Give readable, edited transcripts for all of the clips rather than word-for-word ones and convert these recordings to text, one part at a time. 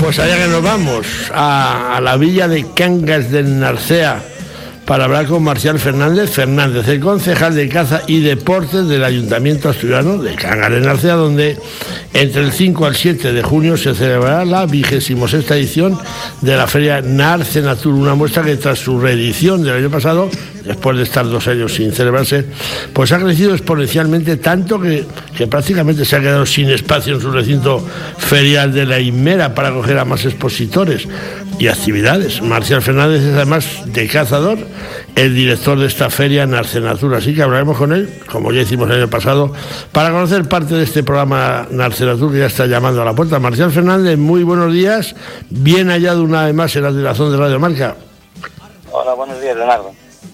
Pues allá que nos vamos, a la villa de Cangas del Narcea, para hablar con Marcial Fernández, el concejal de Caza y Deportes del Ayuntamiento Asturiano de Cangas del Narcea, donde entre el 5 al 7 de junio se celebrará la 26ª edición de la Feria Narcenatur, una muestra que tras su reedición del año pasado, después de estar 2 años sin celebrarse, pues ha crecido exponencialmente, tanto que prácticamente se ha quedado sin espacio en su recinto ferial de la Himera para acoger a más expositores y actividades. Marcial Fernández es, además de cazador, el director de esta feria Narcenatur, así que hablaremos con él, como ya hicimos el año pasado, para conocer parte de este programa Narcenatur que ya está llamando a la puerta. Marcial Fernández, muy buenos días, bien hallado una vez más en la dirección de Radio Marca. Hola, buenos días, Leonardo.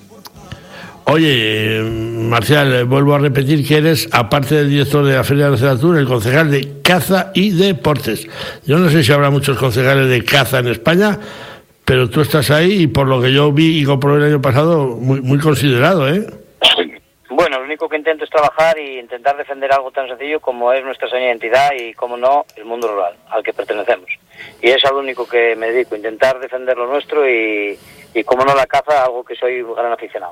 Oye, Marcial, vuelvo a repetir que eres, aparte del director de la Feria Narcenatur, el concejal de Caza y Deportes. Yo no sé si habrá muchos concejales de caza en España, pero tú estás ahí y por lo que yo vi y comprobé el año pasado, muy considerado, ¿eh? Bueno, lo único que intento es trabajar y intentar defender algo tan sencillo como es nuestra seña de identidad y, como no, el mundo rural al que pertenecemos. Y es a lo único que me dedico, intentar defender lo nuestro y como no, la caza, algo que soy un gran aficionado.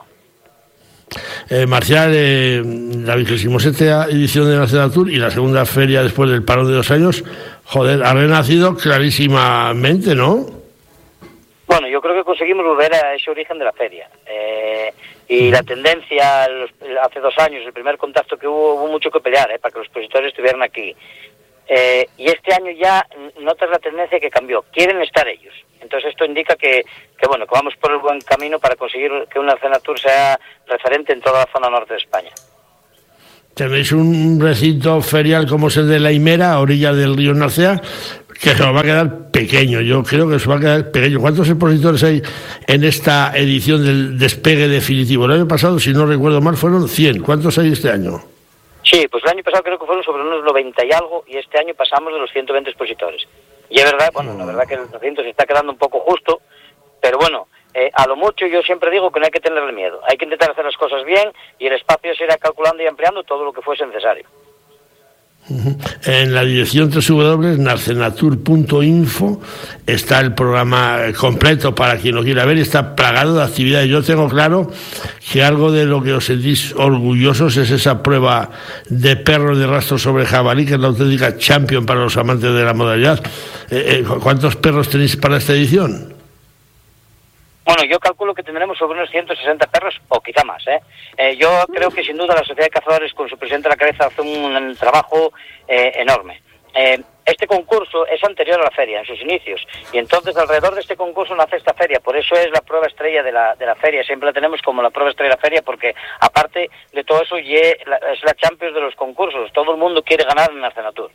Marcial, la 27ª edición de la Narcenatur y la segunda feria después del parón de 2 años, ha renacido clarísimamente, ¿no? Bueno, yo creo que conseguimos volver a ese origen de la feria. Y la tendencia, hace 2 años, el primer contacto que hubo mucho que pelear para que los expositores estuvieran aquí. Y este año ya notas la tendencia que cambió. Quieren estar ellos. Entonces esto indica que vamos por el buen camino para conseguir que una Narcenatur sea referente en toda la zona norte de España. Tenéis un recinto ferial como es el de la Himera, a orillas del río Narcea, que se os va a quedar pequeño. Yo creo que se va a quedar pequeño. ¿Cuántos expositores hay en esta edición del despegue definitivo? El año pasado, si no recuerdo mal, fueron 100. ¿Cuántos hay este año? Sí, pues el año pasado creo que fueron sobre unos 90 y algo, y este año pasamos de los 120 expositores. Y es verdad, la verdad que el recinto se está quedando un poco justo, pero bueno, a lo mucho yo siempre digo que no hay que tenerle miedo. Hay que intentar hacer las cosas bien y el espacio se irá calculando y ampliando todo lo que fuese necesario. En la dirección www.narcenatur.info está el programa completo para quien lo quiera ver, está plagado de actividades. Yo tengo claro que algo de lo que os sentís orgullosos es esa prueba de perros de rastro sobre jabalí, que es la auténtica champion para los amantes de la modalidad. ¿Cuántos perros tenéis para esta edición? Bueno, yo calculo que tendremos sobre unos 160 perros, o quizá más, Yo creo que sin duda la Sociedad de Cazadores, con su presidente a la cabeza, hace un trabajo enorme. Este concurso es anterior a la feria, en sus inicios, y entonces alrededor de este concurso nace esta feria. Por eso es la prueba estrella de la feria. Siempre la tenemos como la prueba estrella de la feria, porque aparte de todo eso es la Champions de los concursos. Todo el mundo quiere ganar en Narcenatur.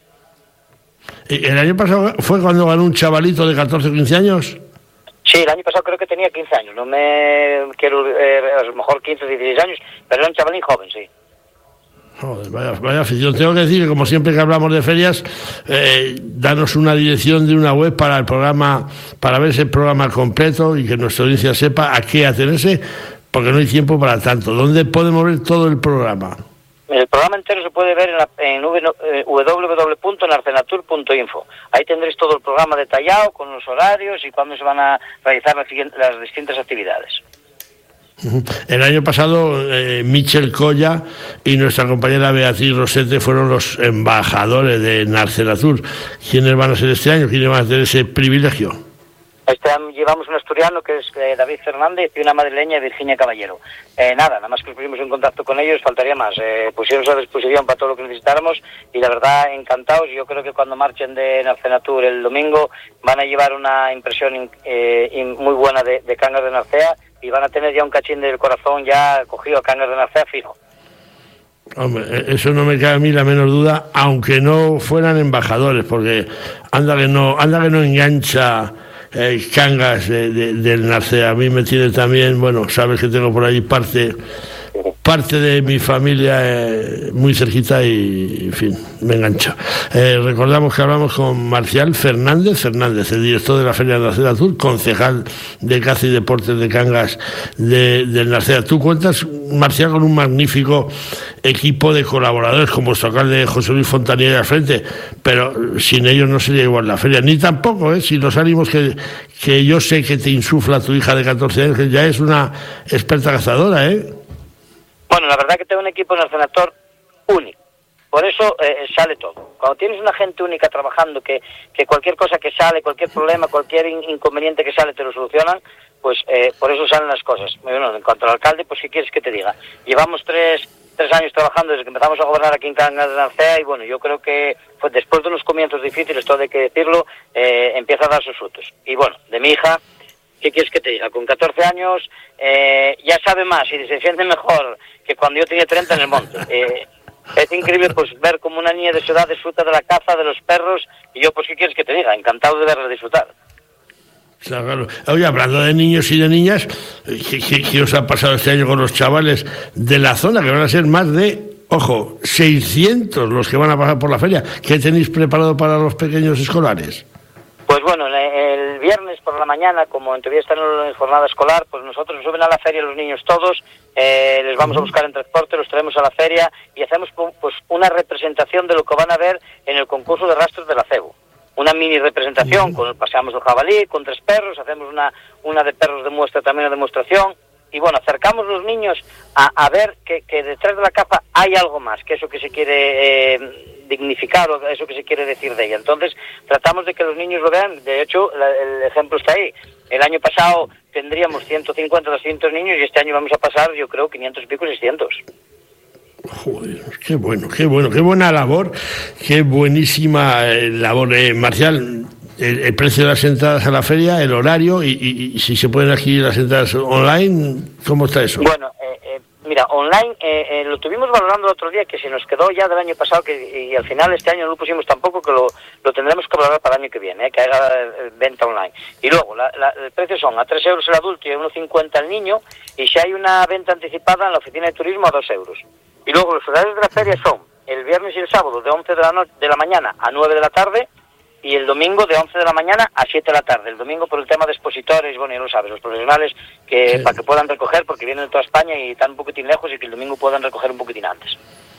¿El año pasado fue cuando ganó un chavalito de 14 o 15 años? Sí, el año pasado creo que tenía 15 años, no me quiero, a lo mejor 15 o 16 años, pero era un chavalín joven, sí. Joder, vaya afición. Tengo que decir que, como siempre que hablamos de ferias, danos una dirección de una web para el programa, para ver ese programa completo y que nuestra audiencia sepa a qué atenerse, porque no hay tiempo para tanto. ¿Dónde podemos ver todo el programa? El programa entero se puede ver en www.narcenatur.info. Ahí tendréis todo el programa detallado, con los horarios y cuándo se van a realizar las distintas actividades. El año pasado, Michel Colla y nuestra compañera Beatriz Rosete fueron los embajadores de Narcenatur. ¿Quiénes van a ser este año? ¿Quiénes van a tener ese privilegio? Este año llevamos un asturiano que es David Fernández y una madrileña, Virginia Caballero. Nada más que nos pusimos en contacto con ellos, faltaría más. Pusieron a disposición para todo lo que necesitáramos y la verdad encantados. Yo creo que cuando marchen de Narcenatur el domingo van a llevar una impresión muy buena de Cangas de Narcea y van a tener ya un cachín del corazón ya cogido a Cangas de Narcea fijo. Hombre, eso no me cabe a mí la menor duda, aunque no fueran embajadores, porque anda que no engancha Cangas del Narcea. A mí me tiene también, bueno, sabes que tengo por ahí parte parte de mi familia muy cerquita y, en fin, me engancha. Recordamos que hablamos con Marcial Fernández, el director de la Feria de Narcea Azul, concejal de Caza y Deportes de Cangas del Narcea. Tú cuentas, Marcial, con un magnífico equipo de colaboradores, como vuestro alcalde José Luis Fontanier al frente, pero sin ellos no sería igual la feria, ni tampoco, sin los ánimos que yo sé que te insufla tu hija de 14 años, que ya es una experta cazadora, Bueno, la verdad que tengo un equipo en el Senator único. Por eso sale todo. Cuando tienes una gente única trabajando, que cualquier cosa que sale, cualquier problema, cualquier inconveniente que sale, te lo solucionan, pues por eso salen las cosas. Bueno, en cuanto al alcalde, pues ¿qué quieres que te diga? Llevamos tres años trabajando desde que empezamos a gobernar aquí en Cangas de Narcea y bueno, yo creo que pues, después de unos comienzos difíciles, todo hay que decirlo, empieza a dar sus frutos. Y bueno, de mi hija, ¿qué quieres que te diga? Con 14 años ya sabe más y se defiende mejor que cuando yo tenía 30 en el monte. Es increíble pues ver como una niña de su edad disfruta de la caza, de los perros, y yo pues ¿qué quieres que te diga? Encantado de verla disfrutar. Claro. Oye, hablando de niños y de niñas, ¿qué os ha pasado este año con los chavales de la zona? Que van a ser más de, 600 los que van a pasar por la feria. ¿Qué tenéis preparado para los pequeños escolares? Pues bueno, el viernes por la mañana, como en teoría están en jornada escolar, pues nosotros suben a la feria los niños todos, les vamos a buscar en transporte, los traemos a la feria y hacemos pues una representación de lo que van a ver en el concurso de rastros del acebo. Una mini representación, paseamos el jabalí, con 3 perros, hacemos una de perros de muestra, también una demostración. Y bueno, acercamos los niños a ver que detrás de la caza hay algo más, que eso que se quiere dignificar o eso que se quiere decir de ella. Entonces, tratamos de que los niños lo vean. De hecho, el ejemplo está ahí. El año pasado tendríamos 150, 200 niños y este año vamos a pasar, yo creo, 500 y pico, 600. Joder, qué buena labor, qué buenísima labor. Marcial, el precio de las entradas a la feria, el horario y si se pueden adquirir las entradas online, ¿cómo está eso? Bueno, mira, online lo tuvimos valorando el otro día, que se nos quedó ya del año pasado y al final este año no lo pusimos tampoco, que lo tendremos que valorar para el año que viene, que haga venta online. Y luego, el precio son a 3 euros el adulto y a 1,50 el niño, y si hay una venta anticipada en la oficina de turismo a 2 euros. Y luego los horarios de la feria son el viernes y el sábado de 11 de la mañana a 9 de la tarde y el domingo de 11 de la mañana a 7 de la tarde. El domingo por el tema de expositores, bueno, ya lo sabes, los profesionales que sí, para que puedan recoger porque vienen de toda España y están un poquitín lejos y que el domingo puedan recoger un poquitín antes.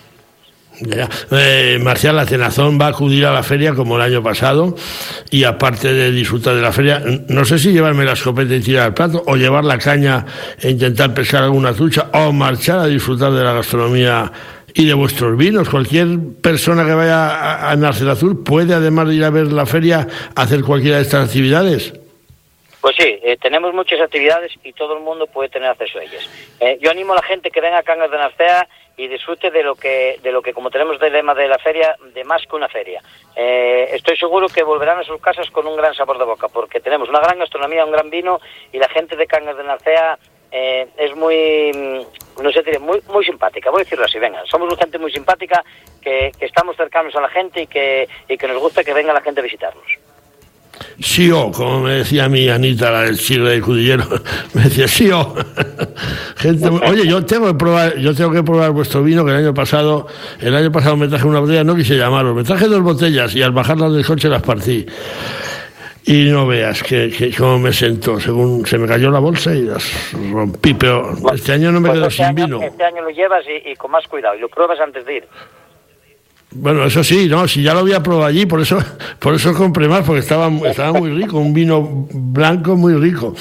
Ya. Marcial, la Cenazón va a acudir a la feria como el año pasado y aparte de disfrutar de la feria, no sé si llevarme la escopeta y tirar al plato o llevar la caña e intentar pescar alguna trucha o marchar a disfrutar de la gastronomía y de vuestros vinos. Cualquier persona que vaya a Narcea Azul puede, además de ir a ver la feria, hacer cualquiera de estas actividades. Pues sí, tenemos muchas actividades y todo el mundo puede tener acceso a ellas. Yo animo a la gente que venga a Cangas de Narcea y disfrute de lo que como tenemos de lema de la feria, de más que una feria. Estoy seguro que volverán a sus casas con un gran sabor de boca, porque tenemos una gran gastronomía, un gran vino, y la gente de Cangas de Narcea es muy, no sé, muy simpática, voy a decirlo así, venga, somos una gente muy simpática, que estamos cercanos a la gente y que nos gusta que venga la gente a visitarnos. Sí, como me decía mi Anita, la del Chile de Cudillero, me decía sí, gente, oye, yo tengo que probar vuestro vino, que el año pasado me traje una botella, no quise llamaros, me traje 2 botellas y al bajarlas del coche las partí. Y no veas que cómo me sentó, según se me cayó la bolsa y las rompí, pero este año no me quedo sin vino. Este año lo llevas y con más cuidado, y lo pruebas antes de ir. Bueno, eso sí, no, si ya lo había probado allí, por eso compré más, porque estaba muy rico, un vino blanco muy rico.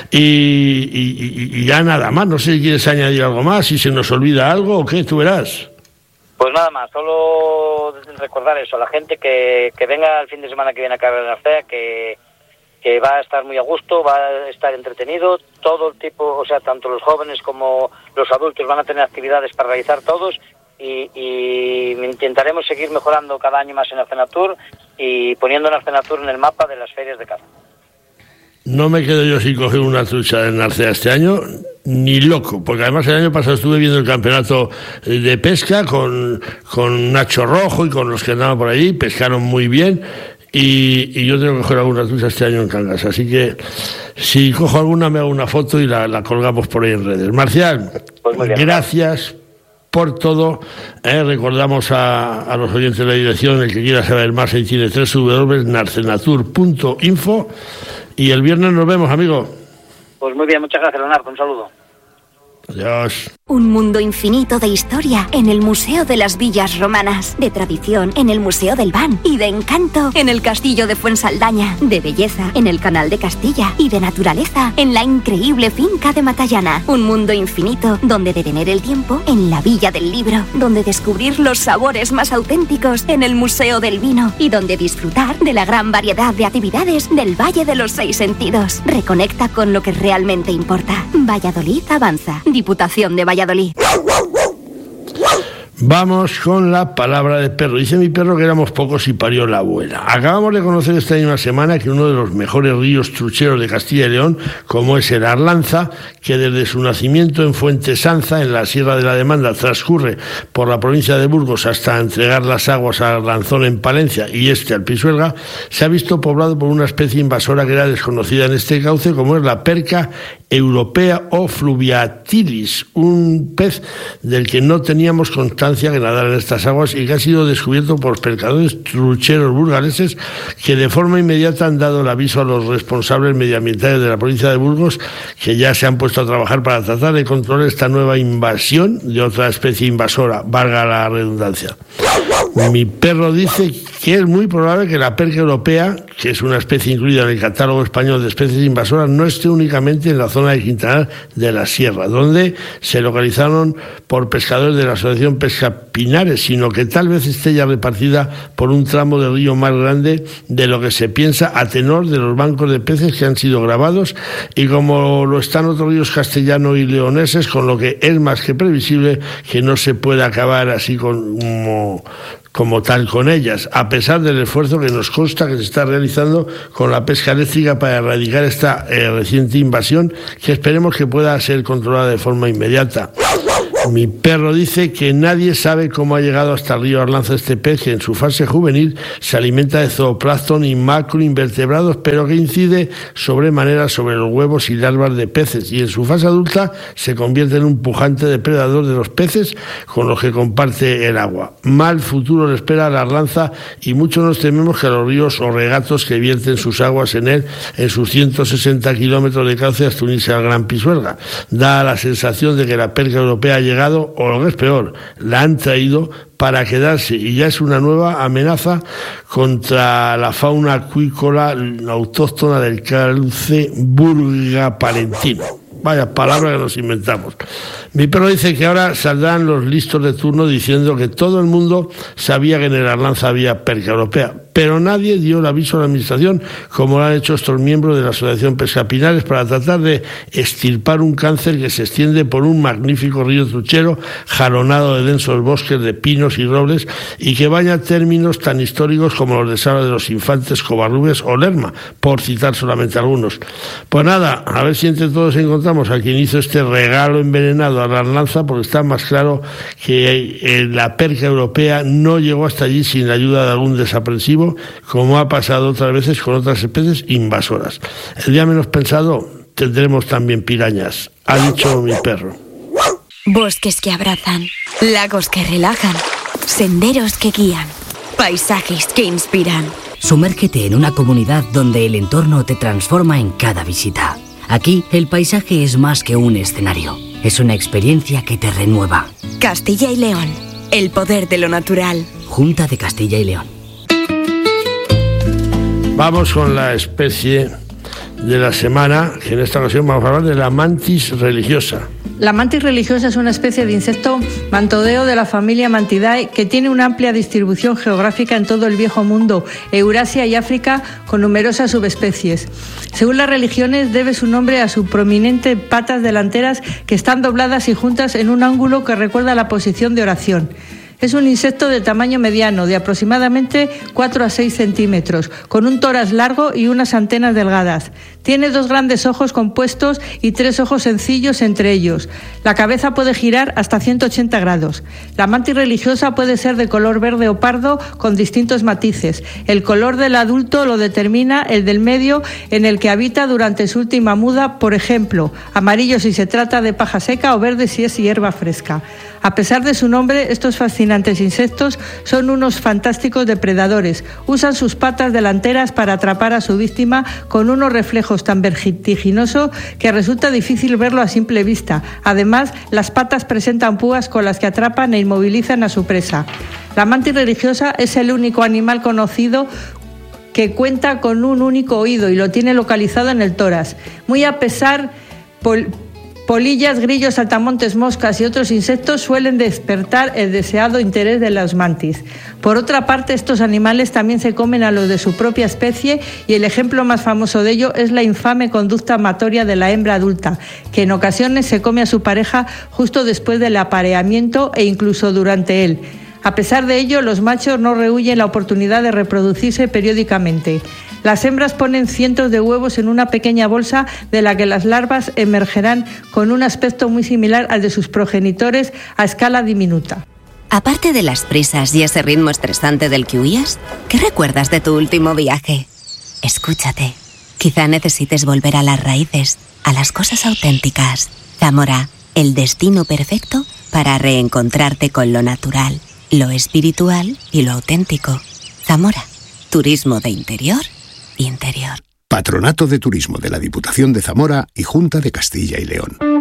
Y ya nada más, no sé si quieres añadir algo más, si se nos olvida algo o qué, tú verás. Pues nada más, solo recordar eso, a la gente que venga el fin de semana que viene a Cangas de Narcea, que va a estar muy a gusto, va a estar entretenido, todo el tipo, o sea, tanto los jóvenes como los adultos van a tener actividades para realizar todos, y intentaremos seguir mejorando cada año más en Narcea Tour y poniendo Narcea Tour en el mapa de las ferias de caza. No me quedo yo sin coger una trucha de Narcea este año, ni loco, porque además el año pasado estuve viendo el campeonato de pesca con Nacho Rojo y con los que andaban por ahí, pescaron muy bien y yo tengo que coger alguna trucha este año en Cangas, así que si cojo alguna me hago una foto y la colgamos por ahí en redes. Marcial, pues gracias por todo. Recordamos a los oyentes de la dirección, el que quiera saber más, ahí tiene www.narcenatur.info. Y el viernes nos vemos, amigo. Pues muy bien, muchas gracias, Leonardo. Un saludo. Adiós. Un mundo infinito de historia en el Museo de las Villas Romanas, de tradición en el Museo del Ban y de encanto en el Castillo de Fuensaldaña, de belleza en el Canal de Castilla y de naturaleza en la increíble finca de Matallana. Un mundo infinito donde detener el tiempo en la Villa del Libro, donde descubrir los sabores más auténticos en el Museo del Vino y donde disfrutar de la gran variedad de actividades del Valle de los Seis Sentidos. Reconecta con lo que realmente importa. Valladolid avanza. Diputación de Valladolid. Vamos con la palabra de perro. Dice mi perro que éramos pocos y parió la abuela. Acabamos de conocer esta misma semana que uno de los mejores ríos trucheros de Castilla y León, como es el Arlanza, que desde su nacimiento en Fuentesanza, en la Sierra de la Demanda, transcurre por la provincia de Burgos hasta entregar las aguas a Arlanzón en Palencia y al Pisuerga, se ha visto poblado por una especie invasora que era desconocida en este cauce, como es la perca europea o fluviatilis, un pez del que no teníamos constancia que nadara en estas aguas y que ha sido descubierto por pescadores trucheros burgaleses que de forma inmediata han dado el aviso a los responsables medioambientales de la provincia de Burgos, que ya se han puesto a trabajar para tratar de controlar esta nueva invasión de otra especie invasora, valga la redundancia. Mi perro dice que es muy probable que la perca europea, que es una especie incluida en el catálogo español de especies invasoras, no esté únicamente en la zona de Quintanar de la Sierra, donde se localizaron por pescadores de la Asociación Pesca Pinares, sino que tal vez esté ya repartida por un tramo de río más grande de lo que se piensa, a tenor de los bancos de peces que han sido grabados, y como lo están otros ríos castellanos y leoneses, con lo que es más que previsible que no se pueda acabar así como tal con ellas, a pesar del esfuerzo que nos consta que se está realizando con la pesca eléctrica para erradicar esta reciente invasión, que esperemos que pueda ser controlada de forma inmediata. Mi perro dice que nadie sabe cómo ha llegado hasta el río Arlanza este pez, que en su fase juvenil se alimenta de zooplancton y macroinvertebrados, pero que incide sobremanera sobre los huevos y larvas de peces, y en su fase adulta se convierte en un pujante depredador de los peces con los que comparte el agua. Mal futuro le espera a la Arlanza, y muchos nos tememos que los ríos o regatos que vierten sus aguas en él, en sus 160 kilómetros de cauce hasta unirse al Gran Pisuerga, da la sensación de que la perca europea ha llegado, o lo que es peor, la han traído para quedarse, y ya es una nueva amenaza contra la fauna acuícola autóctona del cauce burga-palentino. Vaya palabra que nos inventamos. Mi perro dice que ahora saldrán los listos de turno diciendo que todo el mundo sabía que en el Arlanza había perca europea, pero nadie dio el aviso a la administración, como lo han hecho estos miembros de la Asociación Pesca Pinares, para tratar de extirpar un cáncer que se extiende por un magnífico río truchero jalonado de densos bosques de pinos y robles, y que baña términos tan históricos como los de Sala de los Infantes, Covarrubias o Lerma, por citar solamente algunos. Pues nada, a ver si entre todos encontramos a quien hizo este regalo envenenado a la Arlanza, porque está más claro que la perca europea no llegó hasta allí sin la ayuda de algún desaprensivo, como ha pasado otras veces con otras especies invasoras. El día menos pensado tendremos también pirañas, ha dicho mi perro. Bosques que abrazan, lagos que relajan, senderos que guían, paisajes que inspiran. Sumérgete en una comunidad donde el entorno te transforma en cada visita. Aquí el paisaje es más que un escenario, es una experiencia que te renueva. Castilla y León, el poder de lo natural. Junta de Castilla y León. Vamos con la especie de la semana, que en esta ocasión vamos a hablar de la mantis religiosa. La mantis religiosa es una especie de insecto mantodeo de la familia Mantidae que tiene una amplia distribución geográfica en todo el viejo mundo, Eurasia y África, con numerosas subespecies. Según las religiones, debe su nombre a sus prominentes patas delanteras que están dobladas y juntas en un ángulo que recuerda la posición de oración. Es un insecto de tamaño mediano, de aproximadamente 4 a 6 centímetros, con un tórax largo y unas antenas delgadas. Tiene 2 grandes ojos compuestos y 3 ojos sencillos entre ellos. La cabeza puede girar hasta 180 grados. La mantis religiosa puede ser de color verde o pardo con distintos matices. El color del adulto lo determina el del medio en el que habita durante su última muda, por ejemplo, amarillo si se trata de paja seca o verde si es hierba fresca. A pesar de su nombre, estos fascinantes insectos son unos fantásticos depredadores. Usan sus patas delanteras para atrapar a su víctima con unos reflejos tan vertiginosos que resulta difícil verlo a simple vista. Además, las patas presentan púas con las que atrapan e inmovilizan a su presa. La mantis religiosa es el único animal conocido que cuenta con un único oído y lo tiene localizado en el tórax. Muy a pesar, polillas, grillos, saltamontes, moscas y otros insectos suelen despertar el deseado interés de las mantis. Por otra parte, estos animales también se comen a los de su propia especie y el ejemplo más famoso de ello es la infame conducta amatoria de la hembra adulta, que en ocasiones se come a su pareja justo después del apareamiento e incluso durante él. A pesar de ello, los machos no rehúyen la oportunidad de reproducirse periódicamente. Las hembras ponen cientos de huevos en una pequeña bolsa de la que las larvas emergerán con un aspecto muy similar al de sus progenitores a escala diminuta. Aparte de las prisas y ese ritmo estresante del que huías, ¿qué recuerdas de tu último viaje? Escúchate. Quizá necesites volver a las raíces, a las cosas auténticas. Zamora, el destino perfecto para reencontrarte con lo natural, lo espiritual y lo auténtico. Zamora, turismo de interior. Patronato de Turismo de la Diputación de Zamora y Junta de Castilla y León.